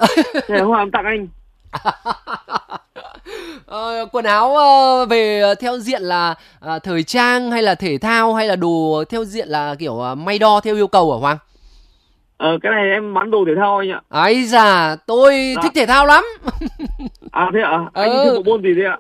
Thế hôm nào em tặng anh. Quần áo về theo diện là thời trang hay là thể thao hay là đồ theo diện là kiểu may đo theo yêu cầu hả Hoàng? Cái này em bán đồ thể thao anh ạ. Ấy da, tôi Dạ. thích thể thao lắm. À thế ạ? Anh thích Ừ. bộ môn gì thế ạ?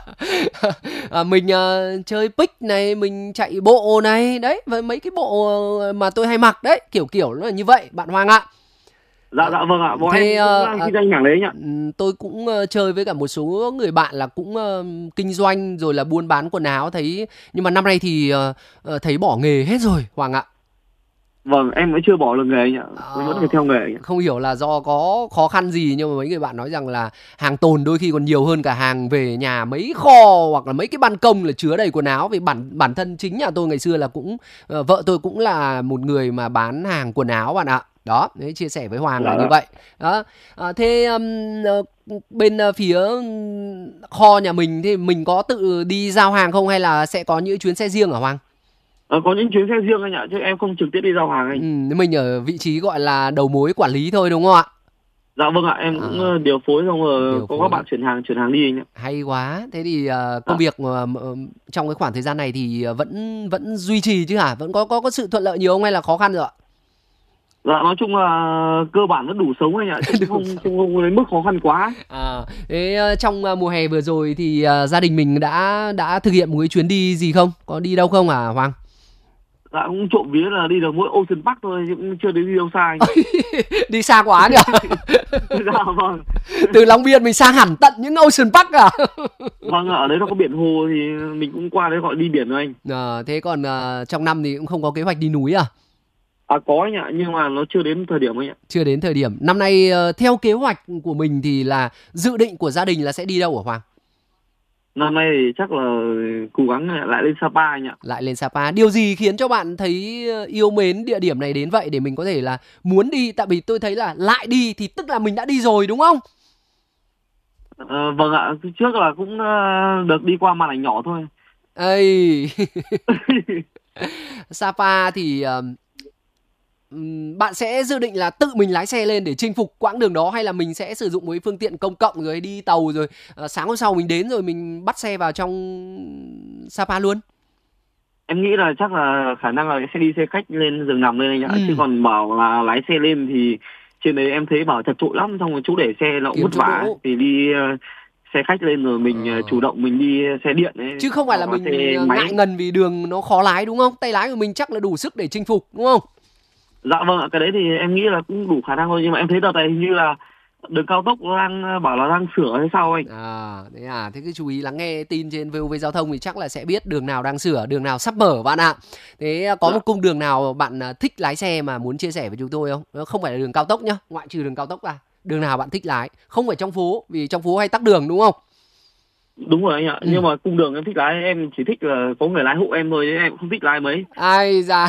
Mình chơi pick này, mình chạy bộ này, đấy, với mấy cái bộ mà tôi hay mặc đấy, kiểu kiểu nó là như vậy, bạn Hoàng ạ. Dạ dạ vâng ạ. Bọn Thế em cũng đang kinh doanh hàng đấy anh ạ. tôi cũng chơi với cả một số người bạn là cũng kinh doanh rồi là buôn bán quần áo thấy, nhưng mà năm nay thì thấy bỏ nghề hết rồi Hoàng ạ. Vâng, em vẫn chưa bỏ được nghề anh ạ. Em vẫn phải theo nghề anh ạ. Không hiểu là do có khó khăn gì, nhưng mà mấy người bạn nói rằng là hàng tồn đôi khi còn nhiều hơn cả hàng về nhà, mấy kho hoặc là mấy cái ban công là chứa đầy quần áo. Vì bản thân chính nhà tôi ngày xưa là cũng vợ tôi cũng là một người mà bán hàng quần áo bạn ạ. Đó, đấy, chia sẻ với Hoàng là như vậy. Đó. Thế bên phía kho nhà mình thì mình có tự đi giao hàng không hay là sẽ có những chuyến xe riêng hả Hoàng? Có những chuyến xe riêng anh ạ, chứ em không trực tiếp đi giao hàng anh. Mình ở vị trí gọi là đầu mối quản lý thôi đúng không ạ? Dạ vâng ạ, em cũng điều phối xong rồi Điều có phối. các bạn chuyển hàng đi anh ạ. Hay quá. Thế thì công việc trong cái khoảng thời gian này thì vẫn duy trì chứ hả? Vẫn có sự thuận lợi nhiều không hay là khó khăn rồi ạ? Dạ nói chung là cơ bản vẫn đủ sống anh ạ, chứ không đến mức khó khăn quá. Thế trong mùa hè vừa rồi thì gia đình mình đã thực hiện một cái chuyến đi gì không? Có đi đâu không hả Hoàng? Dạ cũng trộm vía là đi được mỗi Ocean Park thôi, chứ cũng chưa đến đi đâu xa anh. Đi xa quá nhỉ? Dạ vâng. Từ Long Biên mình sang hẳn tận những Ocean Park à? Vâng ạ, ở đấy nó có biển hồ thì mình cũng qua đấy gọi đi biển rồi anh. Thế còn trong năm thì cũng không có kế hoạch đi núi à? Có anh ạ, nhưng mà nó chưa đến thời điểm anh ạ. Chưa đến thời điểm. Năm nay theo kế hoạch của mình thì là dự định của gia đình là sẽ đi đâu hả Hoàng? Năm nay thì chắc là cố gắng lại lên Sapa anh ạ. Lại lên Sapa. Điều gì khiến cho bạn thấy yêu mến địa điểm này đến vậy để mình có thể là muốn đi? Tại vì tôi thấy là lại đi thì tức là mình đã đi rồi đúng không? Vâng ạ, trước là cũng được đi qua màn ảnh nhỏ thôi. Ây. Sapa thì bạn sẽ dự định là tự mình lái xe lên để chinh phục quãng đường đó hay là mình sẽ sử dụng một phương tiện công cộng rồi đi tàu rồi sáng hôm sau mình đến rồi mình bắt xe vào trong Sapa luôn? Em nghĩ là chắc là khả năng là sẽ đi xe khách lên giường nằm lên anh ạ. Chứ còn bảo là lái xe lên thì trên đấy em thấy bảo chật chội lắm, xong rồi chỗ để xe nó cũng vất vả. Thì đi xe khách lên rồi mình chủ động mình đi xe điện ấy. Chứ không phải là mình ngại ngần vì đường nó khó lái đúng không? Tay lái của mình chắc là đủ sức để chinh phục đúng không? Dạ vâng ạ, cái đấy thì em nghĩ là cũng đủ khả năng thôi. Nhưng mà em thấy đợt này hình như là đường cao tốc đang bảo là đang sửa hay sao anh? Thế cứ chú ý lắng nghe tin trên VOV Giao thông thì chắc là sẽ biết đường nào đang sửa, đường nào sắp mở bạn ạ. Thế có một cung đường nào bạn thích lái xe mà muốn chia sẻ với chúng tôi không? Nó không phải là đường cao tốc nhá, ngoại trừ đường cao tốc ra. Đường nào bạn thích lái? Không phải trong phố, vì trong phố hay tắc đường đúng không? Đúng rồi anh ạ, nhưng mà cung đường em thích lái, em chỉ thích là có người lái hộ em thôi, chứ em cũng không thích lái mấy. Ai da.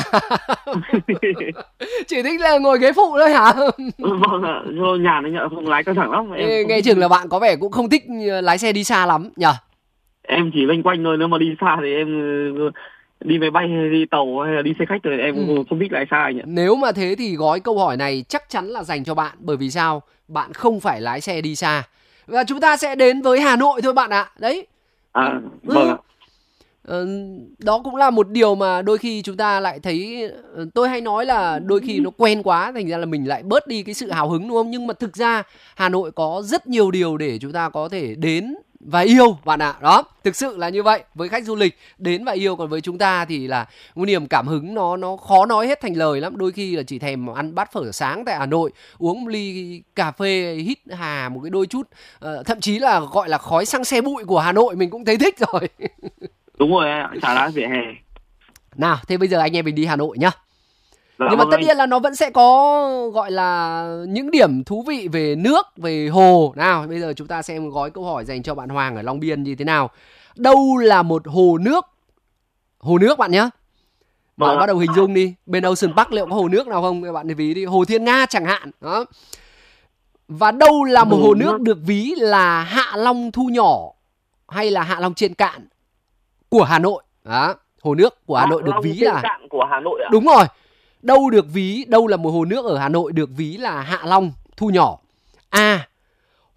Chỉ thích là ngồi ghế phụ thôi hả? Vâng ạ, nhàn anh ạ, không lái căng thẳng lắm. Nghe chừng là bạn có vẻ cũng không thích lái xe đi xa lắm nhỉ? Em chỉ loanh quanh thôi, nếu mà đi xa thì em đi máy bay hay đi tàu hay là đi xe khách rồi em không thích lái xa anh ạ. Nếu mà thế thì gói câu hỏi này chắc chắn là dành cho bạn, bởi vì sao? Bạn không phải lái xe đi xa. Và chúng ta sẽ đến với Hà Nội thôi bạn ạ. Đấy. Vâng ạ. Đó cũng là một điều mà đôi khi chúng ta lại thấy, tôi hay nói là đôi khi nó quen quá, thành ra là mình lại bớt đi cái sự hào hứng đúng không? Nhưng mà thực ra Hà Nội có rất nhiều điều để chúng ta có thể đến và yêu bạn ạ. Đó, thực sự là như vậy. Với khách du lịch đến và yêu, còn với chúng ta thì là một niềm cảm hứng nó khó nói hết thành lời lắm. Đôi khi là chỉ thèm ăn bát phở sáng tại Hà Nội, uống một ly cà phê hít hà một cái đôi chút, thậm chí là gọi là khói xăng xe bụi của Hà Nội mình cũng thấy thích rồi. Đúng rồi, chả lá vỉa hè. Nào, thế bây giờ anh em mình đi Hà Nội nhá. Nhưng mà tất nhiên là nó vẫn sẽ có gọi là những điểm thú vị về nước, về hồ. Nào, bây giờ chúng ta xem gói câu hỏi dành cho bạn Hoàng ở Long Biên như thế nào. Đâu là một hồ nước? Hồ nước bạn nhá. Bạn bắt đầu hình dung đi. Bên Ocean Park liệu có hồ nước nào không? Các bạn ví đi. Hồ Thiên Nga chẳng hạn. Đó. Và đâu là một hồ nước được ví là Hạ Long thu nhỏ hay là Hạ Long trên cạn của Hà Nội? Đó. Hồ nước của Hà Nội được ví là cạn của Hà Nội ạ? Đúng rồi. Đâu là một hồ nước ở Hà Nội được ví là Hạ Long thu nhỏ? A.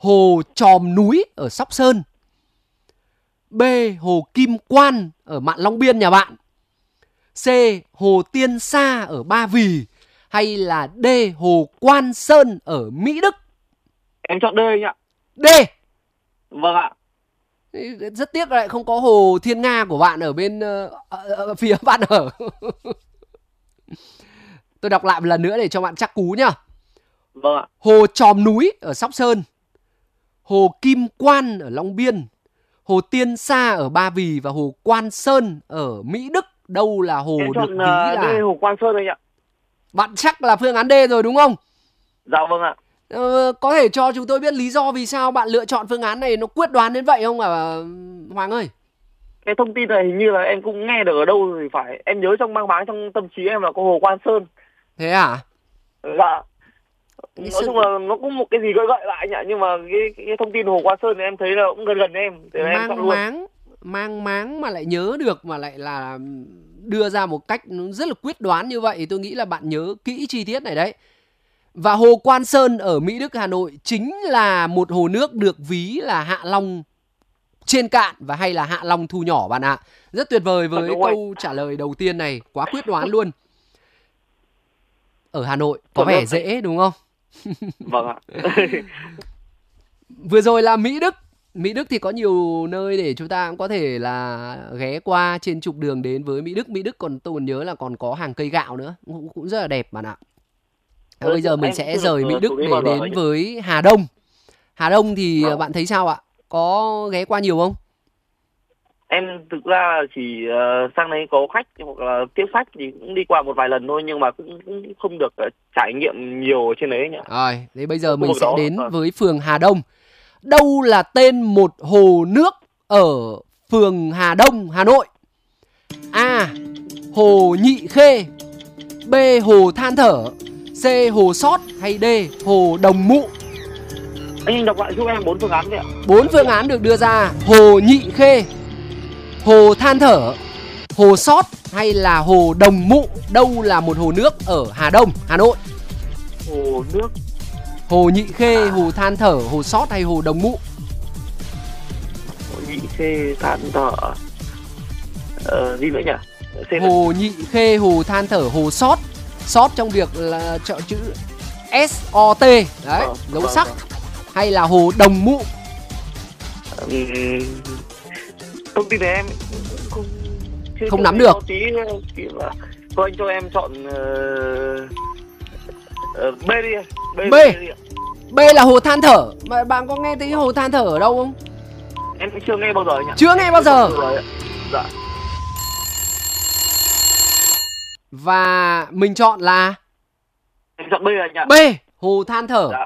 Hồ Chòm Núi ở Sóc Sơn, B. Hồ Kim Quan ở Mạn Long Biên nhà bạn, C. Hồ Tiên Sa ở Ba Vì, hay là D. Hồ Quan Sơn ở Mỹ Đức? Em chọn D anh ạ. D. Vâng ạ. Rất tiếc lại không có Hồ Thiên Nga của bạn ở bên phía bạn ở. Tôi đọc lại một lần nữa để cho bạn chắc cú nhá. Vâng ạ. Hồ Chòm Núi ở Sóc Sơn, Hồ Kim Quan ở Long Biên, Hồ Tiên Sa ở Ba Vì và Hồ Quan Sơn ở Mỹ Đức. Đâu là hồ em được chọn ví là D, Hồ Quan Sơn anh ạ. Bạn chắc là phương án D rồi đúng không? Dạ vâng ạ. Có thể cho chúng tôi biết lý do vì sao bạn lựa chọn phương án này nó quyết đoán đến vậy không ạ Hoàng ơi? Cái thông tin này hình như là em cũng nghe được ở đâu thì phải. Em nhớ trong mang máng trong tâm trí em là có Hồ Quan Sơn. Thế à? Dạ. Nói chung là nó cũng một cái gì gợi gợi lại nhỉ. Nhưng mà cái thông tin Hồ Quan Sơn thì em thấy là cũng gần gần em. Thì em chọn luôn. Mang máng mà lại nhớ được, mà lại là đưa ra một cách rất là quyết đoán như vậy, tôi nghĩ là bạn nhớ kỹ chi tiết này đấy. Và Hồ Quan Sơn ở Mỹ Đức, Hà Nội chính là một hồ nước được ví là Hạ Long trên cạn và hay là Hạ Long thu nhỏ bạn ạ. Rất tuyệt vời với câu trả lời đầu tiên này, quá quyết đoán luôn. Ở Hà Nội có vẻ dễ đúng không? Vâng ạ. Vừa rồi là Mỹ Đức. Mỹ Đức thì có nhiều nơi để chúng ta cũng có thể là ghé qua trên trục đường đến với Mỹ Đức. Mỹ Đức còn tôi còn nhớ là còn có hàng cây gạo nữa, cũng rất là đẹp bạn ạ. Bây giờ mình sẽ rời Mỹ Đức để đến với Hà Đông. Hà Đông thì bạn thấy sao ạ? Có ghé qua nhiều không? Em thực ra là chỉ sang đấy có khách hoặc là tiếp khách thì cũng đi qua một vài lần thôi, nhưng mà cũng không được trải nghiệm nhiều ở trên đấy nhỉ. Rồi, thế bây giờ mình sẽ đến với phường Hà Đông. Đâu là tên một hồ nước ở phường Hà Đông, Hà Nội? A. Hồ Nhị Khê, B. Hồ Than Thở, C. Hồ Sót hay D. Hồ Đồng Mụ? Anh đọc lại giúp em 4 phương án vậy ạ. 4 phương án được đưa ra: Hồ Nhị Khê, Hồ Than Thở, Hồ Sót hay là Hồ Đồng Mụ. Đâu là một hồ nước ở Hà Đông, Hà Nội? Hồ nước. Hồ Nhị Khê, Hồ Than Thở, Hồ Sót hay Hồ Đồng Mụ? Hồ Nhị Khê, Than Thở. Gì nữa nhỉ? Hồ Nhị Khê, Hồ Than Thở, Hồ Sót. Sót trong việc là chọn chữ SOT đấy, dấu sắc. Hay là Hồ Đồng Mụ? Thông tin này em không nắm được. Thôi anh cho em chọn B đi. B là Hồ Than Thở. Mà bạn có nghe thấy Hồ Than Thở ở đâu không? Em chưa nghe bao giờ nhỉ? Chưa nghe bao giờ. Dạ. Và mình chọn là em chọn B anh ạ. B, Hồ Than Thở. Dạ.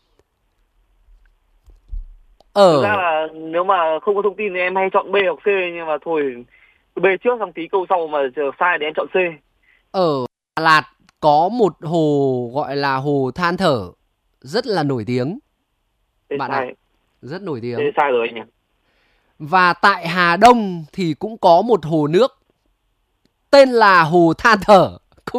Thực ra là nếu mà không có thông tin thì em hay chọn B hoặc C, nhưng mà thôi B trước xong tí câu sau mà sai thì em chọn C. Ở Đà Lạt có một hồ gọi là Hồ Than Thở rất là nổi tiếng. Bạn ạ, rất nổi tiếng. Thế sai rồi anh nhỉ. Và tại Hà Đông thì cũng có một hồ nước tên là Hồ Than Thở cũng.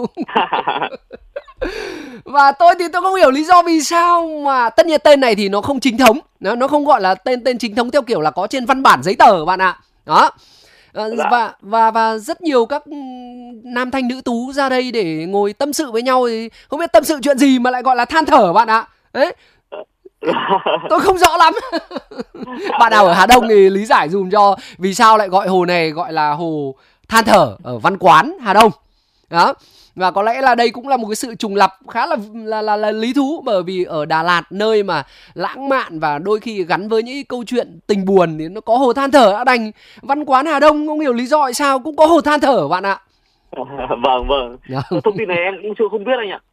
Và tôi thì tôi không hiểu lý do vì sao mà tất nhiên tên này thì nó không chính thống, nó không gọi là tên chính thống theo kiểu là có trên văn bản giấy tờ bạn ạ. Đó. Và rất nhiều các nam thanh nữ tú ra đây để ngồi tâm sự với nhau, thì không biết tâm sự chuyện gì mà lại gọi là than thở bạn ạ. Đấy. Tôi không rõ lắm. Bạn nào ở Hà Đông thì lý giải dùm cho vì sao lại gọi hồ này gọi là Hồ Than Thở ở Văn Quán, Hà Đông. Đó. Và có lẽ là đây cũng là một cái sự trùng lặp khá là lý thú, bởi vì ở Đà Lạt, nơi mà lãng mạn và đôi khi gắn với những câu chuyện tình buồn, thì nó có Hồ Than Thở đã đành. Văn Quán Hà Đông không hiểu lý do tại sao cũng có Hồ Than Thở bạn ạ. Vâng. Thông tin này em cũng không biết anh ạ.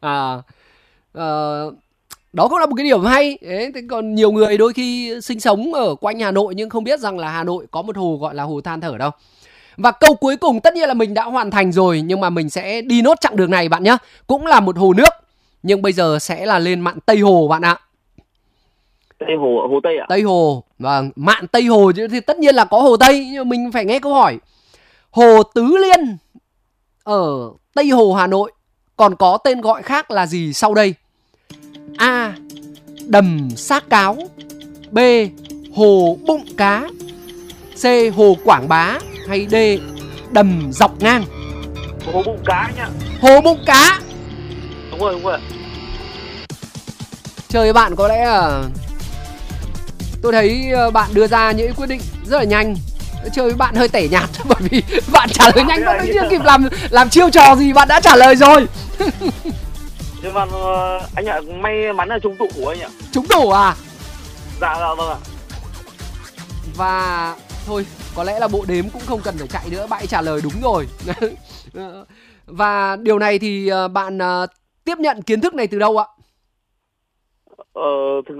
Đó cũng là một cái điểm hay. Thế còn nhiều người đôi khi sinh sống ở quanh Hà Nội nhưng không biết rằng là Hà Nội có một hồ gọi là Hồ Than Thở đâu. Và câu cuối cùng tất nhiên là mình đã hoàn thành rồi, nhưng mà mình sẽ đi nốt chặng đường này bạn nhé. Cũng là một hồ nước, nhưng bây giờ sẽ là lên mạn Tây Hồ bạn ạ. Tây Hồ, Hồ Tây ạ? Tây Hồ, vâng, mạn Tây Hồ thì tất nhiên là có Hồ Tây, nhưng mà mình phải nghe câu hỏi. Hồ Tứ Liên ở Tây Hồ, Hà Nội còn có tên gọi khác là gì sau đây? A. Đầm Xác Cáo, B. Hồ bụng cá, C. Hồ Quảng Bá, hay D. Đầm dọc ngang? Hồ bụng cá nhá. Hồ bụng cá. Đúng rồi. Chơi với bạn có lẽ là tôi thấy bạn đưa ra những quyết định rất là nhanh. Chơi với bạn hơi tẻ nhạt bởi vì bạn trả lời nhanh, bạn chưa kịp làm chiêu trò gì bạn đã trả lời rồi. Nhưng mà anh ạ, may mắn là trúng tủ của anh ạ. Trúng tủ à? Dạ vâng ạ. Và thôi, có lẽ là bộ đếm cũng không cần phải chạy nữa, bạn trả lời đúng rồi. Và điều này thì bạn tiếp nhận kiến thức này từ đâu ạ? Thực